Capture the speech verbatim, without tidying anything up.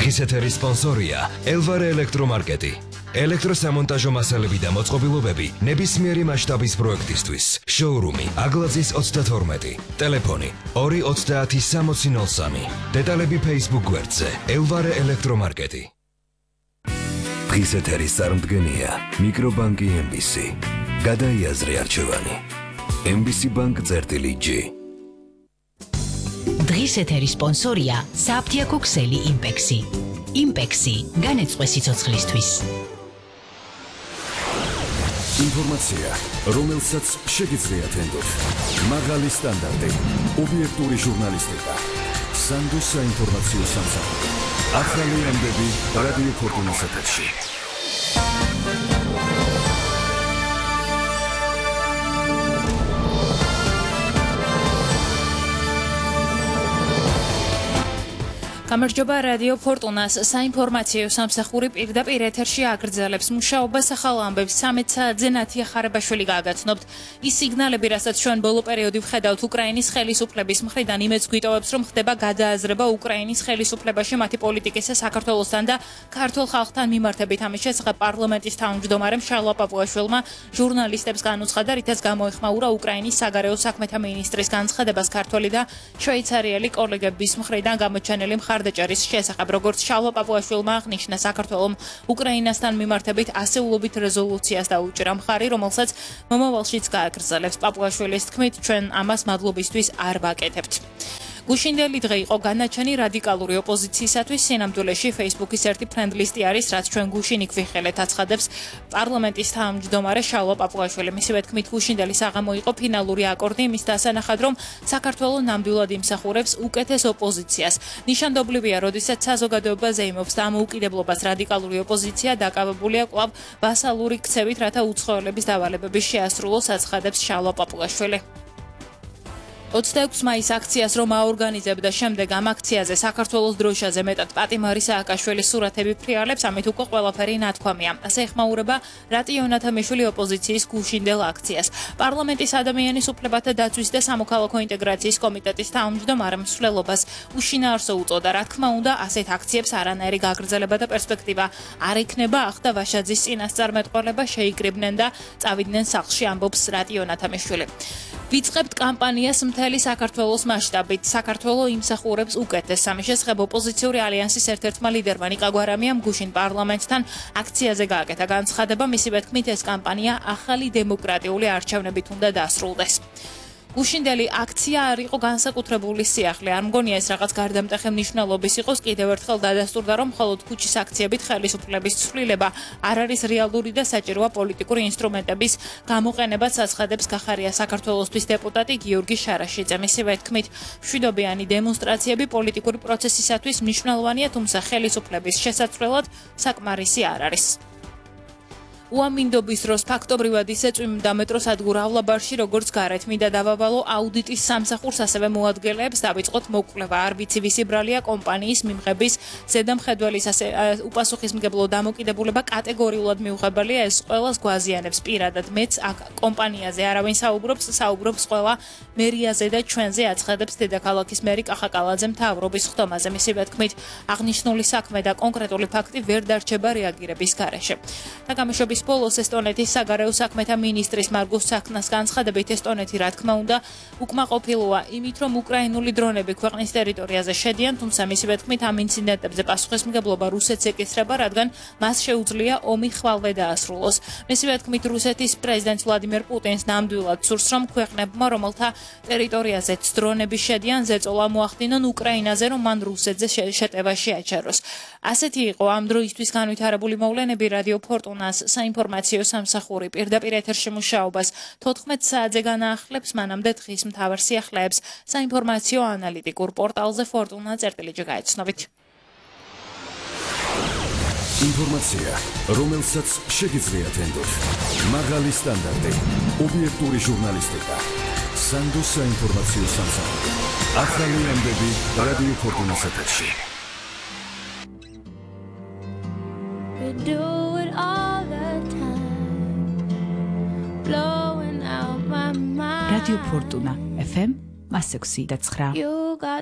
დღის ეთერის სპონსორია ელვარე ელექტრომარკეტი. ელექტროსამონტაჟო მასალები და მოწყობილობები ნებისმიერი მასშტაბის პროექტისთვის. შოურუმი აგლაძის ოცდათორმეტი. ტელეფონი ორი ოცდაათი სამოცი ნოლ სამი. დეტალები Facebook გვერდზე ელვარე ელექტრომარკეტი. დღის ეთერის წარმდგენია მიკრობანკი ემ ბი სი. გადაიაზრე არჩევანი. ემ ბი სი ბანკ წერტილი ჯი. დღის ეთერის სპონსორია საფთიაქო ქსელი იმპექსი. იმპექსი განეწყვე სიცოცხლისთვის. ინფორმაცია, რომელსაც შეგიძლიათ ენდოთ. მაღალი სტანდარტი, ობიექტური ჟურნალისტიკა. სანდო საინფორმაციო სამსახური. ახალი ამბები რადიო ფორტუნას ეთერში. გამარჯობა რადიო ფორტუნას საინფორმაციო სამსახური პირდაპირ ეთერში აგრძელებს მუშაობას ახალ ამბებს ცამეტ საათზე ნათია ხარებაშვილი გააგაცნობთ. ის სიგნალები, რასაც ჩვენ ბოლო პერიოდი ვხედავთ უკრაინის ხელისუფლების მხრიდან იმედს გვიტოვებს, რომ ხდება გადააზრება უკრაინის ხელისუფლებაში მათი პოლიტიკისა საქართველოსთან და ქართულ ხალხთან მიმართებით. ამის შესახებ პარლამენტის თავმჯდომარემ შალვა პაპუაშვილმა ჟურნალისტებს განუცხადა, რითაც გამოეხმაურა უკრაინის საგარეო საქმეთა მინისტრის განცხადებას ქართველი და შვეიცარიელი კოლეგების მხრიდან გამოჩენილი მხარდაჭერის შესახებ. როგორც შალვა პაპუაშვილმა აღნიშნა, საქართველომ უკრაინასთან მიმართებით ასეულობით რეზოლუციას დაუჭირა მხარი, რომელსაც მომავალშიც გააგრძელებს. პაპუაშვილის თქმით, ჩვენ ამას მადლობისთვის არ ვაკეთებთ. გუშინდელი დღე იყო განაჩენი რადიკალური ოპოზიციისათვის. სინამდვილეში Facebook-ის ერთი ფრენდლისტი არის, რაც ჩვენ გუშინ იქ ვიხელეთ, აცხადებს პარლამენტის თავმჯდომარე შალვა პაპუაშვილი. მისივე თქმით, გუშინდელი საღამო იყო ფინალური აკორდი იმის დასანახად, რომ საქართველო ნამდვილად იმსახურებს უკეთეს ოპოზიციას. ნიშანდობლივია, როდესაც საზოგადოება ზეიმობს დამოუკიდებლობას, რადიკალური ოპოზიცია დაკავებულია კვლავ ვასალური ქცევით, რათა უცხოელების დავალებები შეასრულოს, აცხადებს შალვა პაპუაშვილი. ოცდაექვსი მაისს აქციას რომ აორგანიზებდა, შემდეგ ამ აქციაზე საქართველოს დროშაზე მეტად პატიმარი სააკაშვილის სურათები ფრიალებს, ამით უკვე ყველაფერი ნათქვამია. ასე ეხმაურება რატიო ნათამიშვილი ოპოზიციის გუშინდელ აქციას. პარლამენტის ადამიანის უფლებათა დაცვის და სამოქალაქო ინტეგრაციის კომიტეტის თავმჯდომარე მსვლელობას უშინაარსო უწოდა. რა თქმა უნდა, ასეთ აქციებს არანაირი გაგრძელება და პერსპექტივა არ იქნება. ახდა ვაშაძის წინასწარმეტყველება შეიკრიბნენ და წავიდნენ სახლში, ამბობს რატიო ნათამიშვილი. ვიწყებთ კამპანიას მთელი საქართველოს მასშტაბით. საქართველო იმსახურებს უკეთეს. ამის შესახებ ოპოზიციური ალიანსის ერთ-ერთმა ლიდერმა ნიკა გვარამიამ გუშინ პარლამენტთან აქციაზე გააკეთა განცხადება. მისივე თქმით, ეს კამპანია ახალი დემოკრატიული არჩევნებით უნდა დასრულდეს. გუშინდელი აქცია არ იყო განსაკუთრებული სიახლე. არ მგონია ეს რაღაც გარდამტეხი მნიშვნელობის იყოს. კიდევ ერთხელ დადასტურდა, რომ მხოლოდ ქუჩის აქციებით ხელისუფლების ცვლილება არ არის რეალური და საჭიროა პოლიტიკური ინსტრუმენტების გამოყენებაც, აცხადებს გახარია საქართველოსთვის დეპუტატი გიორგი შარაშიძე. მისივე თქმით, მშვიდობიანი დემონსტრაციები პოლიტიკური პროცესისათვის მნიშვნელოვანია, თუმცა ხელისუფლების შესაცვლელად საკმარისი არ არის. უამინდობის დროს ფაქტობრივად ისეწვიმდა მეტროს სადგურ ავლაბარში, როგორც გარეთ. მინდა დავავალო აუდიტის სამსახურს, ასევე მოადგილეებს დავიწყოთ მოკვლევა. არ ვიცი ვისი ბრალია კომპანიის მიმღების ზედამხედველის ასე უპასუხისმგებლო დამოკიდებულება კატეგორიულად მიუღებელია, ეს ყველას გვაზიანებს. პირადად მეც აქ კომპანიაზე არავინ საუბრობს, საუბრობს ყველა მერიაზე და ჩვენზე, აცხადებს დედაქალაქის მერი კახაკალაძე მთავრობის ხდომაზე. მისივე თქმით, აღნიშნული საქმე და კონკრეტული ფაქტი ვერ დარჩება რეაგირების გარეშე. და გამოშვების ბოლოს ესტონეთის საგარეო საქმეთა მინისტრის მარგუს საქმნას განცხადებით, ესტონეთი რა თქმა უნდა უკმაყოფილოა იმით, რომ უკრაინული დრონები ქვეყნის ტერიტორიაზე შედიან, თუმცა მისივე თქმით, ამ ინციდენტებზე პასუხისმგებლობა რუსეთს ეკისრება, რადგან მას შეუძლია ომი ხვალვე დაასრულოს. მისივე თქმით, რუსეთის პრეზიდენტ ვლადიმერ პუტინს ნამდვილად სურს, რომ ქვეყნებმა, რომელთა ტერიტორიაზეც დრონები შედიან, ზეწოლა მოახდინონ უკრაინაზე, რომ მან რუსეთზე შეტევა შეაჩეროს. ასეთი იყო ამ დროისთვის განვითარებული მოვლენები. რადიო ფორტუნას საინფორმაციო სამსახური პირდაპირ ეთერში მუშაობას თოთხმეტ საათზე განაახლებს, მანამდე დღის მთავარ სიახლეებს საინფორმაციო ანალიტიკურ პორტალზე ფორტუნა წერტილი ჯი გაეცნობით. ინფორმაცია, რომელსაც შეგიძლიათ ენდოთ. მაღალი სტანდარტი, ობიექტური ჟურნალისტიკა. სანდო საინფორმაციო სამსახური. ახალი ამბები რადიო ფორტუნას ეთერში. რადიო ფორტუნა ეფ ემ one oh six point nine